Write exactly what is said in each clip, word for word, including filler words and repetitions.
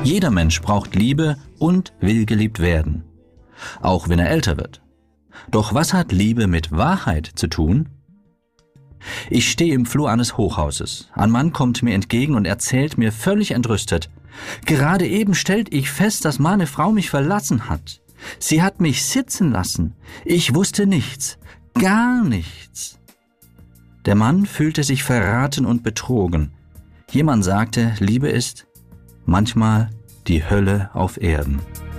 Jeder Mensch braucht Liebe und will geliebt werden, auch wenn er älter wird. Doch was hat Liebe mit Wahrheit zu tun? Ich stehe im Flur eines Hochhauses. Ein Mann kommt mir entgegen und erzählt mir völlig entrüstet: Gerade eben stellte ich fest, dass meine Frau mich verlassen hat. Sie hat mich sitzen lassen. Ich wusste nichts, gar nichts. Der Mann fühlte sich verraten und betrogen. Jemand sagte, Liebe ist manchmal die Hölle auf Erden.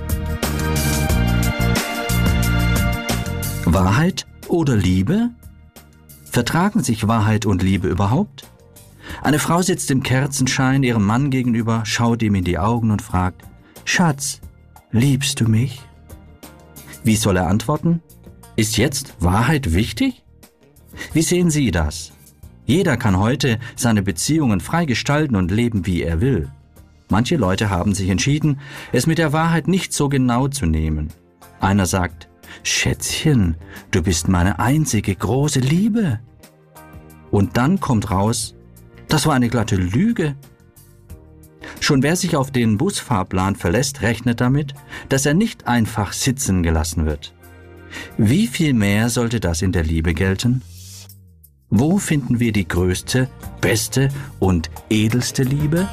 Wahrheit oder Liebe? Vertragen sich Wahrheit und Liebe überhaupt? Eine Frau sitzt im Kerzenschein ihrem Mann gegenüber, schaut ihm in die Augen und fragt: Schatz, liebst du mich? Wie soll er antworten? Ist jetzt Wahrheit wichtig? Wie sehen Sie das? Jeder kann heute seine Beziehungen frei gestalten und leben, wie er will. Manche Leute haben sich entschieden, es mit der Wahrheit nicht so genau zu nehmen. Einer sagt: Schätzchen, du bist meine einzige große Liebe. Und dann kommt raus, das war eine glatte Lüge. Schon wer sich auf den Busfahrplan verlässt, rechnet damit, dass er nicht einfach sitzen gelassen wird. Wie viel mehr sollte das in der Liebe gelten? Wo finden wir die größte, beste und edelste Liebe?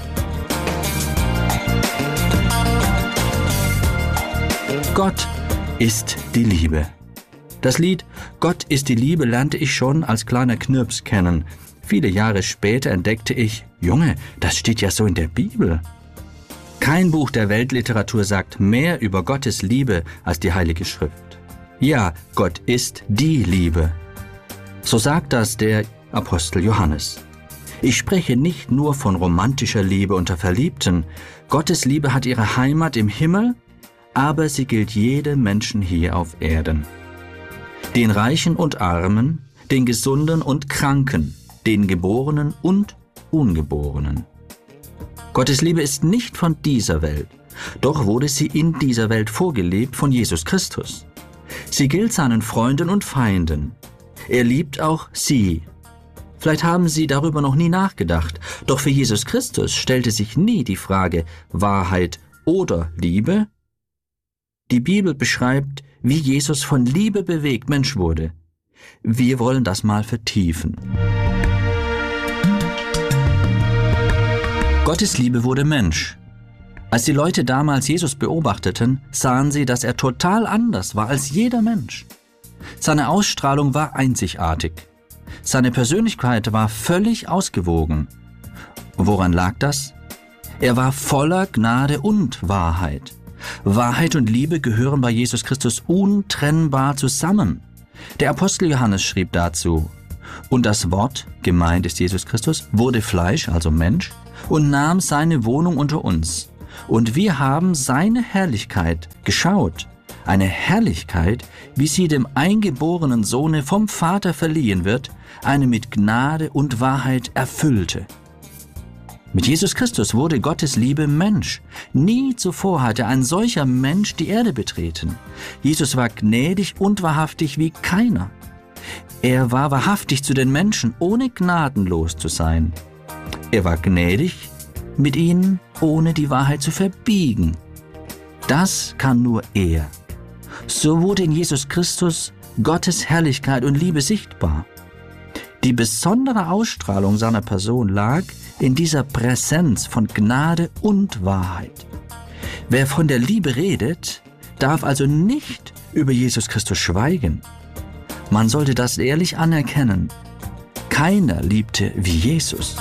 Gott ist die Liebe. Das Lied Gott ist die Liebe lernte ich schon als kleiner Knirps kennen. Viele Jahre später entdeckte ich, Junge, das steht ja so in der Bibel. Kein Buch der Weltliteratur sagt mehr über Gottes Liebe als die Heilige Schrift. Ja, Gott ist die Liebe. So sagt das der Apostel Johannes. Ich spreche nicht nur von romantischer Liebe unter Verliebten. Gottes Liebe hat ihre Heimat im Himmel, aber sie gilt jedem Menschen hier auf Erden. Den Reichen und Armen, den Gesunden und Kranken, den Geborenen und Ungeborenen. Gottes Liebe ist nicht von dieser Welt, doch wurde sie in dieser Welt vorgelebt von Jesus Christus. Sie gilt seinen Freunden und Feinden. Er liebt auch sie. Vielleicht haben Sie darüber noch nie nachgedacht, doch für Jesus Christus stellte sich nie die Frage Wahrheit oder Liebe. Die Bibel beschreibt, wie Jesus von Liebe bewegt Mensch wurde. Wir wollen das mal vertiefen. Gottes Liebe wurde Mensch. Als die Leute damals Jesus beobachteten, sahen sie, dass er total anders war als jeder Mensch. Seine Ausstrahlung war einzigartig. Seine Persönlichkeit war völlig ausgewogen. Woran lag das? Er war voller Gnade und Wahrheit. Wahrheit und Liebe gehören bei Jesus Christus untrennbar zusammen. Der Apostel Johannes schrieb dazu: Und das Wort, gemeint ist Jesus Christus, wurde Fleisch, also Mensch, und nahm seine Wohnung unter uns. Und wir haben seine Herrlichkeit geschaut, eine Herrlichkeit, wie sie dem eingeborenen Sohne vom Vater verliehen wird, eine mit Gnade und Wahrheit erfüllte. Mit Jesus Christus wurde Gottes Liebe Mensch. Nie zuvor hatte ein solcher Mensch die Erde betreten. Jesus war gnädig und wahrhaftig wie keiner. Er war wahrhaftig zu den Menschen, ohne gnadenlos zu sein. Er war gnädig mit ihnen, ohne die Wahrheit zu verbiegen. Das kann nur er. So wurde in Jesus Christus Gottes Herrlichkeit und Liebe sichtbar. Die besondere Ausstrahlung seiner Person lag in dieser Präsenz von Gnade und Wahrheit. Wer von der Liebe redet, darf also nicht über Jesus Christus schweigen. Man sollte das ehrlich anerkennen. Keiner liebte wie Jesus.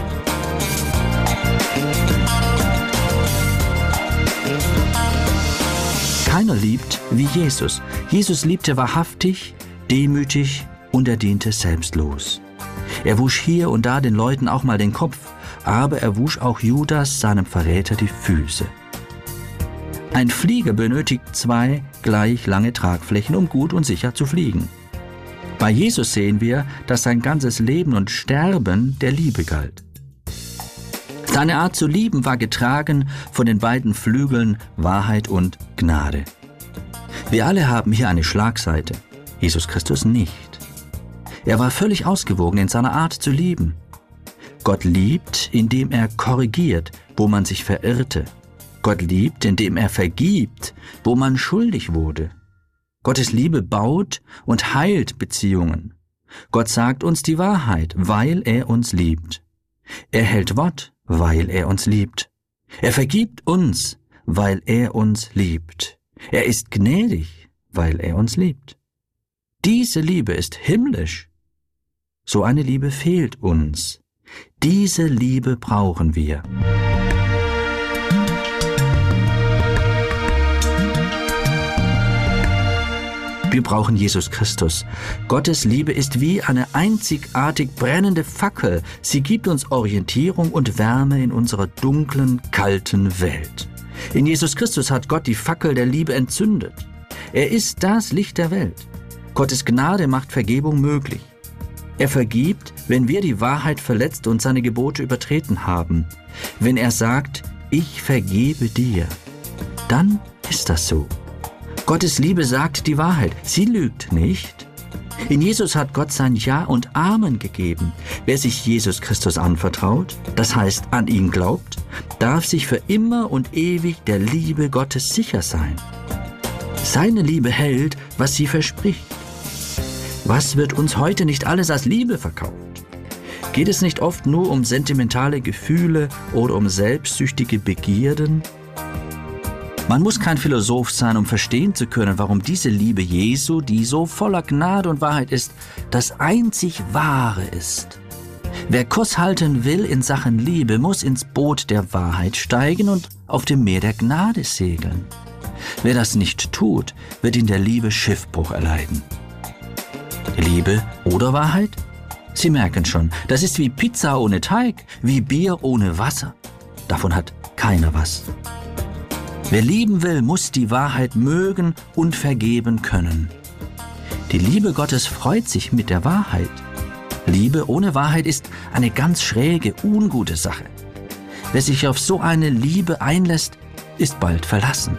Keiner liebt wie Jesus. Jesus liebte wahrhaftig, demütig und er diente selbstlos. Er wusch hier und da den Leuten auch mal den Kopf, aber er wusch auch Judas, seinem Verräter, die Füße. Ein Flieger benötigt zwei gleich lange Tragflächen, um gut und sicher zu fliegen. Bei Jesus sehen wir, dass sein ganzes Leben und Sterben der Liebe galt. Seine Art zu lieben war getragen von den beiden Flügeln Wahrheit und Gnade. Wir alle haben hier eine Schlagseite, Jesus Christus nicht. Er war völlig ausgewogen in seiner Art zu lieben. Gott liebt, indem er korrigiert, wo man sich verirrte. Gott liebt, indem er vergibt, wo man schuldig wurde. Gottes Liebe baut und heilt Beziehungen. Gott sagt uns die Wahrheit, weil er uns liebt. Er hält Wort, weil er uns liebt. Er vergibt uns, weil er uns liebt. Er ist gnädig, weil er uns liebt. Diese Liebe ist himmlisch. So eine Liebe fehlt uns. Diese Liebe brauchen wir. Wir brauchen Jesus Christus. Gottes Liebe ist wie eine einzigartig brennende Fackel. Sie gibt uns Orientierung und Wärme in unserer dunklen, kalten Welt. In Jesus Christus hat Gott die Fackel der Liebe entzündet. Er ist das Licht der Welt. Gottes Gnade macht Vergebung möglich. Er vergibt, wenn wir die Wahrheit verletzt und seine Gebote übertreten haben. Wenn er sagt, ich vergebe dir, dann ist das so. Gottes Liebe sagt die Wahrheit, sie lügt nicht. In Jesus hat Gott sein Ja und Amen gegeben. Wer sich Jesus Christus anvertraut, das heißt an ihn glaubt, darf sich für immer und ewig der Liebe Gottes sicher sein. Seine Liebe hält, was sie verspricht. Was wird uns heute nicht alles als Liebe verkauft? Geht es nicht oft nur um sentimentale Gefühle oder um selbstsüchtige Begierden? Man muss kein Philosoph sein, um verstehen zu können, warum diese Liebe Jesu, die so voller Gnade und Wahrheit ist, das einzig Wahre ist. Wer Kurs halten will in Sachen Liebe, muss ins Boot der Wahrheit steigen und auf dem Meer der Gnade segeln. Wer das nicht tut, wird in der Liebe Schiffbruch erleiden. Liebe oder Wahrheit? Sie merken schon, das ist wie Pizza ohne Teig, wie Bier ohne Wasser. Davon hat keiner was. Wer lieben will, muss die Wahrheit mögen und vergeben können. Die Liebe Gottes freut sich mit der Wahrheit. Liebe ohne Wahrheit ist eine ganz schräge, ungute Sache. Wer sich auf so eine Liebe einlässt, ist bald verlassen.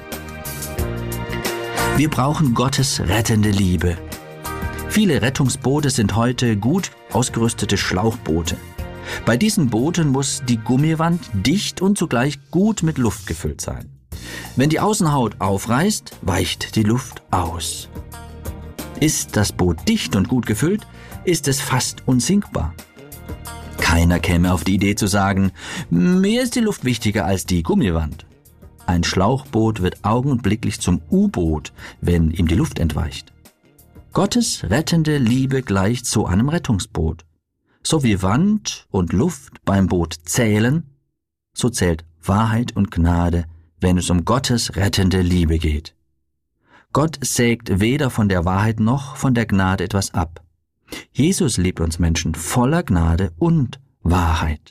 Wir brauchen Gottes rettende Liebe. Viele Rettungsboote sind heute gut ausgerüstete Schlauchboote. Bei diesen Booten muss die Gummiwand dicht und zugleich gut mit Luft gefüllt sein. Wenn die Außenhaut aufreißt, weicht die Luft aus. Ist das Boot dicht und gut gefüllt, ist es fast unsinkbar. Keiner käme auf die Idee zu sagen, mir ist die Luft wichtiger als die Gummiwand. Ein Schlauchboot wird augenblicklich zum U-Boot, wenn ihm die Luft entweicht. Gottes rettende Liebe gleicht so einem Rettungsboot. So wie Wand und Luft beim Boot zählen, so zählt Wahrheit und Gnade, wenn es um Gottes rettende Liebe geht. Gott sägt weder von der Wahrheit noch von der Gnade etwas ab. Jesus liebt uns Menschen voller Gnade und Wahrheit.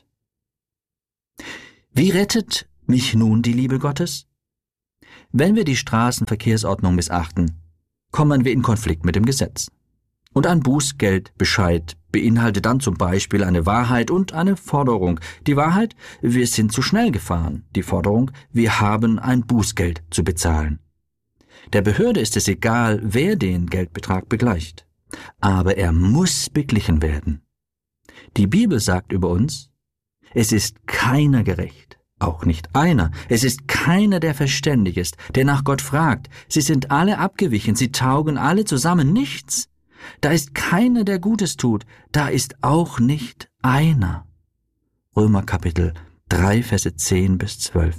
Wie rettet mich nun die Liebe Gottes? Wenn wir die Straßenverkehrsordnung missachten, kommen wir in Konflikt mit dem Gesetz. Und ein Bußgeldbescheid beinhaltet dann zum Beispiel eine Wahrheit und eine Forderung. Die Wahrheit, wir sind zu schnell gefahren. Die Forderung, wir haben ein Bußgeld zu bezahlen. Der Behörde ist es egal, wer den Geldbetrag begleicht. Aber er muss beglichen werden. Die Bibel sagt über uns, es ist keiner gerecht, auch nicht einer. Es ist keiner, der verständig ist, der nach Gott fragt. Sie sind alle abgewichen, sie taugen alle zusammen nichts. Da ist keiner, der Gutes tut, da ist auch nicht einer. Römer Kapitel drei, Verse zehn bis zwölf.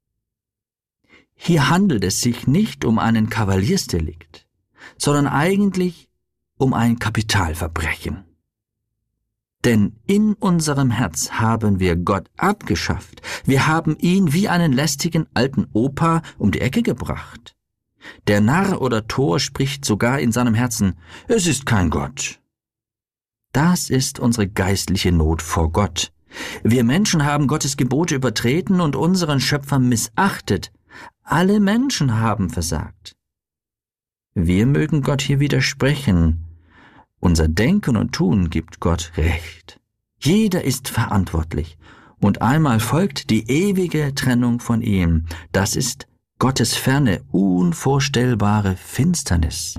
Hier handelt es sich nicht um einen Kavaliersdelikt, sondern eigentlich um ein Kapitalverbrechen. Denn in unserem Herz haben wir Gott abgeschafft. Wir haben ihn wie einen lästigen alten Opa um die Ecke gebracht. Der Narr oder Tor spricht sogar in seinem Herzen, es ist kein Gott. Das ist unsere geistliche Not vor Gott. Wir Menschen haben Gottes Gebote übertreten und unseren Schöpfer missachtet. Alle Menschen haben versagt. Wir mögen Gott hier widersprechen. Unser Denken und Tun gibt Gott Recht. Jeder ist verantwortlich. Und einmal folgt die ewige Trennung von ihm. Das ist Gottes ferne, unvorstellbare Finsternis.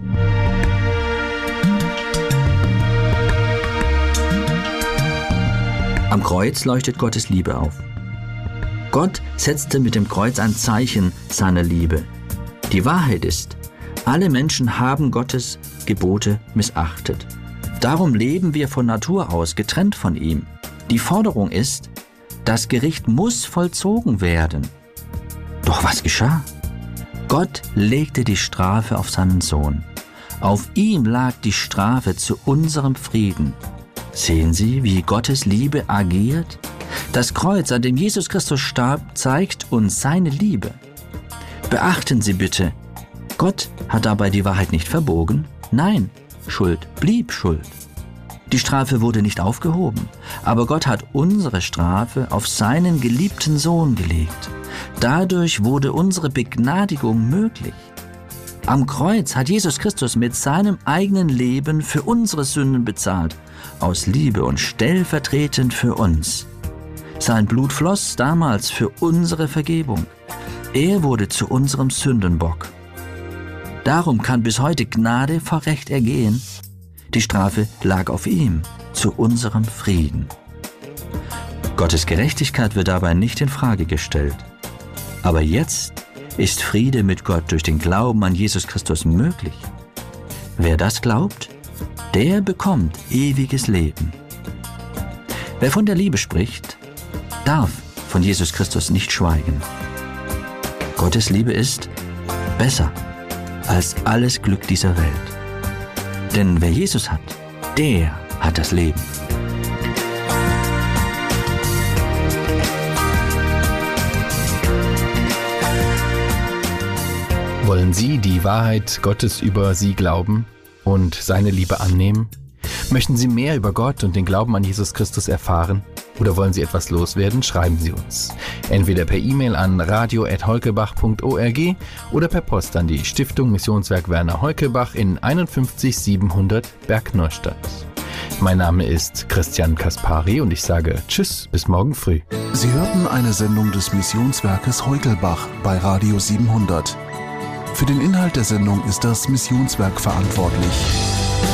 Am Kreuz leuchtet Gottes Liebe auf. Gott setzte mit dem Kreuz ein Zeichen seiner Liebe. Die Wahrheit ist, alle Menschen haben Gottes Gebote missachtet. Darum leben wir von Natur aus getrennt von ihm. Die Forderung ist, das Gericht muss vollzogen werden. Doch was geschah? Gott legte die Strafe auf seinen Sohn. Auf ihm lag die Strafe zu unserem Frieden. Sehen Sie, wie Gottes Liebe agiert? Das Kreuz, an dem Jesus Christus starb, zeigt uns seine Liebe. Beachten Sie bitte, Gott hat dabei die Wahrheit nicht verbogen. Nein, Schuld blieb Schuld. Die Strafe wurde nicht aufgehoben, aber Gott hat unsere Strafe auf seinen geliebten Sohn gelegt. Dadurch wurde unsere Begnadigung möglich. Am Kreuz hat Jesus Christus mit seinem eigenen Leben für unsere Sünden bezahlt, aus Liebe und stellvertretend für uns. Sein Blut floss damals für unsere Vergebung. Er wurde zu unserem Sündenbock. Darum kann bis heute Gnade vor Recht ergehen. Die Strafe lag auf ihm, zu unserem Frieden. Gottes Gerechtigkeit wird dabei nicht in Frage gestellt. Aber jetzt ist Friede mit Gott durch den Glauben an Jesus Christus möglich. Wer das glaubt, der bekommt ewiges Leben. Wer von der Liebe spricht, darf von Jesus Christus nicht schweigen. Gottes Liebe ist besser als alles Glück dieser Welt. Denn wer Jesus hat, der hat das Leben. Wollen Sie die Wahrheit Gottes über Sie glauben und seine Liebe annehmen? Möchten Sie mehr über Gott und den Glauben an Jesus Christus erfahren? Oder wollen Sie etwas loswerden? Schreiben Sie uns. Entweder per E-Mail an radio at holkebach punkt org oder per Post an die Stiftung Missionswerk Werner Holkebach in einundfünfzig siebenhundert Bergneustadt. Mein Name ist Christian Kaspari und ich sage Tschüss, bis morgen früh. Sie hörten eine Sendung des Missionswerkes Holkelbach bei Radio siebenhundert. Für den Inhalt der Sendung ist das Missionswerk verantwortlich.